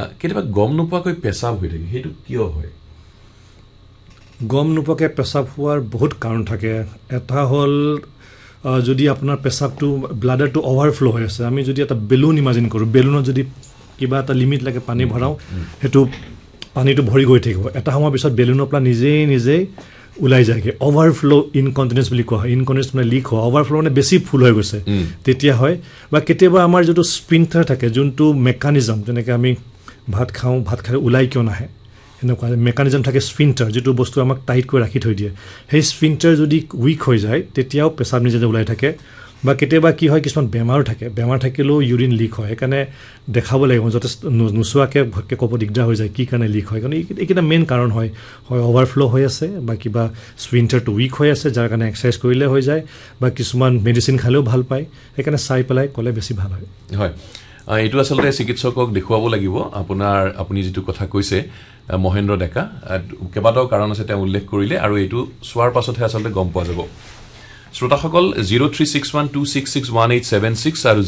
কেতিয়াবা গম নোপোৱাকৈ পেচাব হৈ থাকে সেইটো কিয় হয় গম নোপোৱাকৈ পেচাব হোৱাৰ বহুত কাৰণ থাকে এটা হ'ল যদি আপোনাৰ পেচাবটো ব্লাডাৰটো অভাৰফ্লো হৈ আছে আমি যদি এটা বেলুন ইমাজিন কৰোঁ বেলুনত যদি কিবা এটা লিমিট লাগে পানী ভৰাওঁ সেইটো পানীটো ভৰি গৈ থাকিব এটা সময়ৰ পিছত বেলুনৰ পৰা নিজেই ওলাই যায়গৈ অভাৰফ্লো ইনকণ্টিনেন্স বুলি কোৱা হয় ইনকণ্টিনেন্স মানে লিক হোৱা অভাৰফ্লো মানে বেছি ফুল হৈ গৈছে তেতিয়া হয় বা কেতিয়াবা আমাৰ যিটো স্পিনটাৰ থাকে যোনটো মেকানিজম যেনেকৈ আমি ভাত খাই ওলাই কিয় নাহে এনেকুৱা মেকানিজম থাকে স্পিনটাৰ যিটো বস্তু আমাক টাইট কৰি ৰাখি থৈ দিয়ে সেই স্পিনটাৰ যদি উইক হৈ যায় তেতিয়াও পেচাব নিজে ওলাই থাকে বা কেতিয়াবা কি হয় কিছুমান বেমাৰ থাকিলেও ইউৰিন লিক হয় সেইকাৰণে দেখাব লাগিব যথেষ্ট নোচোৱাকৈ ভটকৈ ক'ব দিগদাৰ হৈ যায় কি কাৰণে লিক হয় কাৰণ এইকেইটা মেইন কাৰণ হয় অভাৰফ্ল' হৈ আছে বা কিবা স্পিনটাৰটো উইক হৈ আছে যাৰ কাৰণে এক্সাৰচাইজ কৰিলে হৈ যায় বা কিছুমান মেডিচিন খালেও ভাল পায় সেইকাৰণে চাই পেলাই ক'লে বেছি ভাল হয় হয় এইটো আচলতে চিকিৎসকক দেখুৱাব লাগিব আপুনি যিটো কথা কৈছে মহেন্দ্ৰ ডেকা কেইবাটাও কাৰণ আছে তেওঁ উল্লেখ কৰিলে আৰু এইটো চোৱাৰ পাছতহে আচলতে গম পোৱা যাব শ্ৰোতাসকল 0361266186 আৰু